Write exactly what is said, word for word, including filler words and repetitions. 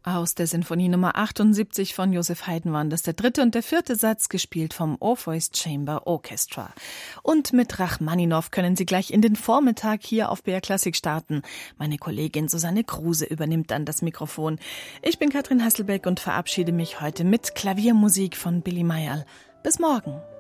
Aus der Sinfonie Nummer achtundsiebzig von Joseph Haydn waren das der dritte und der vierte Satz, gespielt vom Orpheus Chamber Orchestra. Und mit Rachmaninow können Sie gleich in den Vormittag hier auf B R Klassik starten. Meine Kollegin Susanne Kruse übernimmt dann das Mikrofon. Ich bin Katrin Hasselbeck und verabschiede mich heute mit Klaviermusik von Billy Mayall. Bis morgen.